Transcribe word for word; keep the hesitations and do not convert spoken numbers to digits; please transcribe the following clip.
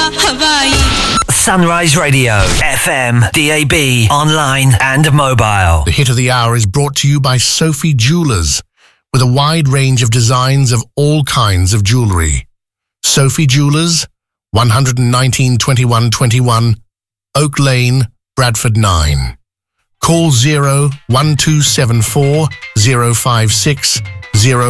Sunrise Radio, F M, D A B, online and mobile. The hit of the hour is brought to you by Sophie Jewelers, with a wide range of designs of all kinds of jewellery. Sophie Jewelers, one nineteen twenty-one twenty-one, Oak Lane, Bradford nine. Call zero one two seven four zero five six zero